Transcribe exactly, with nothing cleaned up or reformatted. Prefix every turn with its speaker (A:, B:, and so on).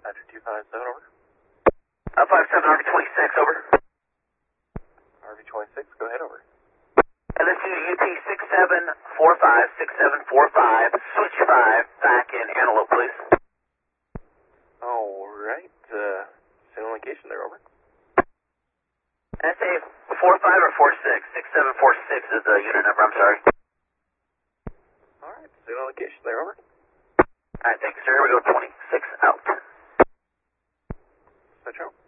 A: Roger, two five seven, over.
B: Uh, five seven R V twenty-six, over.
A: R V twenty-six, go ahead, over.
B: And this is U T six seven four five, six seven four five, switch five, back in Antelope, please.
A: Alright, uh, signal location there, over.
B: S A four five or four six? six seven four six is the unit number, I'm sorry.
A: Alright, signal location there, over.
B: Alright, thank you, sir. Here we go, twenty-six out.
A: Metro.